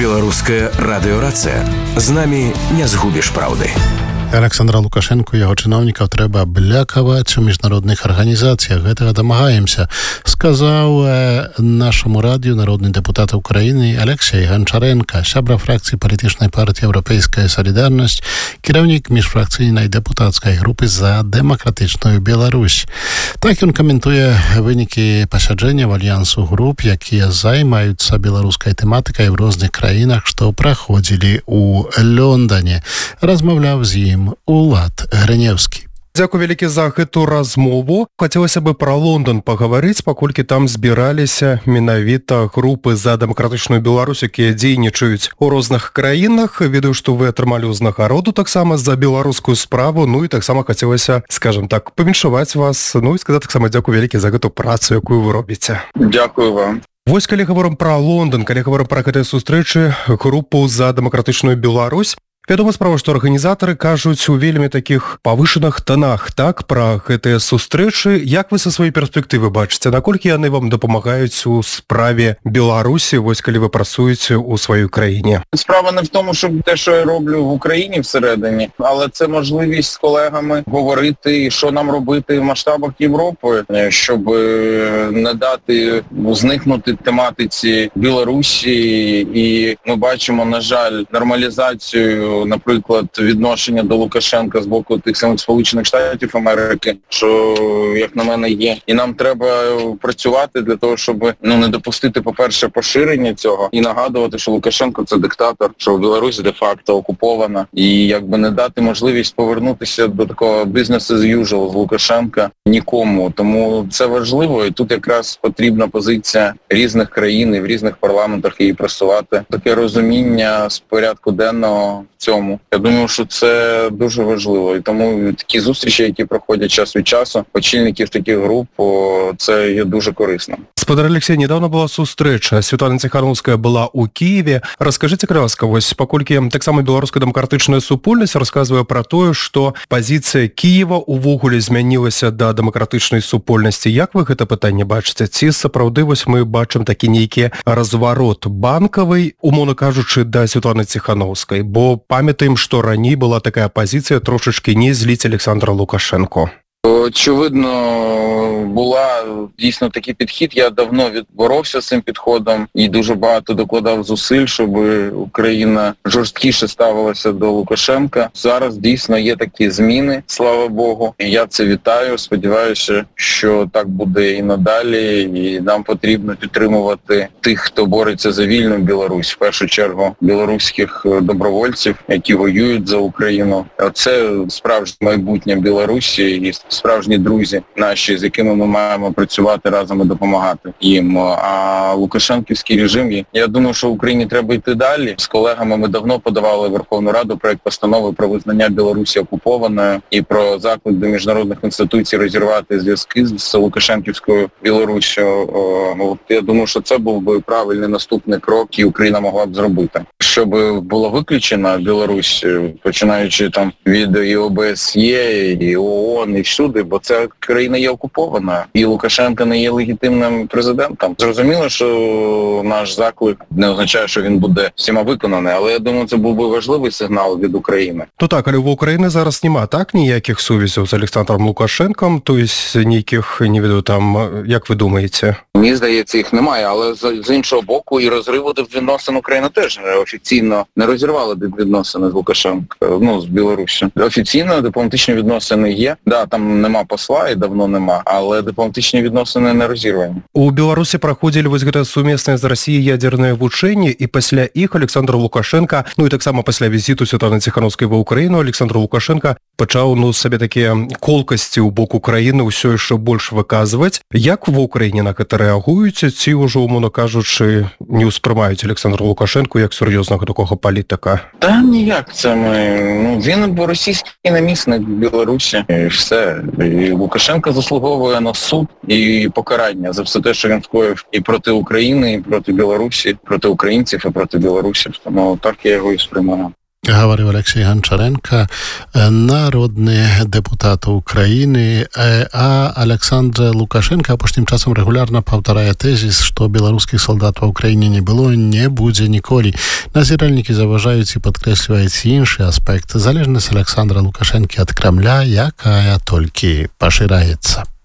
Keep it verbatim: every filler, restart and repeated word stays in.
Беларуская радыёрацыя. З намі не згубіш праўды. Александра Лукашенко і яго чыноўнікаў трэба аблякаваць у міжнародных арганізацыях. Гэтага дамагаемся, сказаў э, нашаму радыё народны дэпутат Украіны Алексей Ганчаренко, сябра фракцыі палітычнай партыі «Еўрапейская салідарнасць», кіраўнік міжфракцыйнай дэпутацкай групы «За дэмакратычную Беларусь». Так ён каментуе вынікі пасяджэнняў альянсу груп, якія займаюцца беларускай тэматыкай в розных краінах, што праходзілі ў Лондоне. Размаўляў з ім Улад Грынеўскі. Дзякуй вялікі за гэту размову. Хацелася бы пра Лондон пагаварыць, паколькі там збіраліся менавіта групы за дэмакратычную Беларусь, якія дзейнічаюць у розных краінах. Ведаю, што вы атрымалі ўзнагароду таксама за беларускую справу. Ну і таксама хацелася, скажам так, павіншаваць вас, ну і сказаць таксама дзякуй вялікі за гэту працу, якую вы робіце. Дзякую вам. Вось калі гаворым пра Лондон, калі гаворым пра гэтыя сустрэчы групу за дэмакратычную Беларусь, вядома справа, што арганізатары кажуць у вельмі такіх павышаных тонах, так, пра гэтыя сустрэчы. Як вы са сваёй перспектывы бачыце, наколькі яны вам дапамагаюць у справе Беларусі, вось калі вы працуеце ў сваёй краіне? Справа не в тому, що те, що я роблю в Україні всередині, але це можливість з колегами говорити, що нам робити в масштабах Європи, щоб не дати зникнути тематиці Білорусі. І ми бачимо, на жаль, нормалізацію, наприклад, відношення до Лукашенка з боку тих самих Сполучених Штатів Америки, що, як на мене, є. І нам треба працювати для того, щоб ну, не допустити, по-перше, поширення цього і нагадувати, що Лукашенко – це диктатор, що Білорусь де-факто окупована. І якби не дати можливість повернутися до такого business as usual з Лукашенка нікому. Тому це важливо, і тут якраз потрібна позиція різних країн і в різних парламентах її просувати. Таке розуміння з порядку денного в цьому. Я думаю, що це дуже важливо. І тому такі зустрічі, які проходять час від часу, очільників таких груп, це є дуже корисно. Спадар Алексей, недавно была сустрэча. Светлана Ціхановская была ў Киеве. Раскажыце, калі ласка, вось, паколькі таксама беларуская дэмакратычная супольнасць расказвае пра тое, што пазіцыя Киева увогуле змянілася да дэмакратычнай супольнасці. Як вы гэта пытанне бачыце? Ці сапраўды вось мы бачым такі нейкі разварот банкавый, умоўна кажучы, да Светланы Ціхановскай? Бо памятаем, што раней была такая пазіцыя трошачкі не зліць Александра Лукашенко. Очевидно, була дійсно такий підхід. Я давно відборовся з цим підходом і дуже багато докладав зусиль, щоб Україна жорсткіше ставилася до Лукашенка. Зараз дійсно є такі зміни, слава Богу. І я це вітаю. Сподіваюся, що так буде і надалі. І нам потрібно підтримувати тих, хто бореться за вільну Білорусь. В першу чергу білоруських добровольців, які воюють за Україну. Це справжнє майбутнє Білорусі і справжні друзі наші, з якими ми маємо працювати разом і допомагати їм. А лукашенківський режим, я думаю, що Україні треба йти далі. З колегами ми давно подавали в Верховну Раду проект постанови про визнання Білорусі окупованою і про заклик до міжнародних інституцій розірвати зв'язки з Лукашенківською Білоруссю. Я думаю, що це був би правильний наступний крок, і Україна могла б зробити. Щоб була виключена Білорусь, починаючи там від і О Б С Є, і ООН, і всюди, бо ця країна є окупована, і Лукашенко не є легітимним президентом. Зрозуміло, що наш заклик не означає, що він буде всіма виконаний, але я думаю, це був би важливий сигнал від України. Ну так, але в Україні зараз нема, так, ніяких сувязів з Олександром Лукашенком, то есть ніяких, не веду, там, як ви думаєте? Мені здається, їх немає, але з, з іншого боку і розриву відносин Україна теж офіційно не розірвала відносини з Лукашенком, ну, з Білоруссю. Офіційно дипломатичні відносини є, да, там нема посла і давно нема, але дипломатичні відносини не розірвані. У Беларусі праходзілі вось гэта сумеснае з Расіяй ядернае вучэнне, і пасля іх Александр Лукашенко, ну і таксама пасля візіту Светланы Ціхановскай ва Ўкраіну, Александр Лукашенко пачаў, ну, сабе такія колкасці ў бок Украіны ўсё яшчэ больш выказваць. Як ва Ўкраіне на гэта рэагуюць, ці ўжо, умоўна кажучы, не ўспрымаюць Александра Лукашенко як сур'ёзнага такога палітика? Та ніяк, це ми, ну, він російський намісник в Білорусі, і все. І Лукашенко заслуговує на суд і покарання за все те, що він скоїв і проти України, і проти Білорусі, проти українців, і проти білорусів. Тому так я його і сприймаю. гаварыў Алексей Ганчаренко, народны дэпутат Украіны. А Александр Лукашенко апошнім часам рэгулярна паўтарае тэзіс, што беларускіх салдат ва ўкраіне не было, не будзе ніколі. Назіральнікі заўважаюць і падкрэсліваюць іншы аспект. Залежнасць Александра Лукашэнкі ад Крамля, якая толькі пашыраецца.